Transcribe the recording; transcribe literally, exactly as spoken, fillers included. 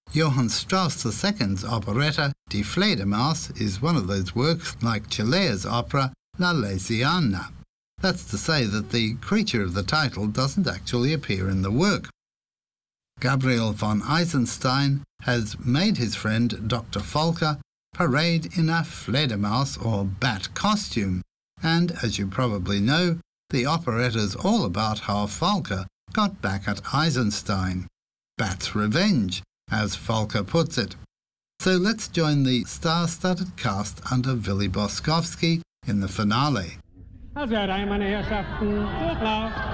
Johann Strauss the Second's operetta Die Fledermaus is one of those works like Celea's opera La Louisiana. That's to say that the creature of the title doesn't actually appear in the work. Gabriel von Eisenstein has made his friend Doctor Volker parade in a Fledermaus or bat costume, and as you probably know, the operetta's all about how Volker got back at Eisenstein. Bat's revenge, as Volker puts it. So let's join the star-studded cast under Willy Boskowski in the finale. Also, meine Herrschaften, Durchlauf!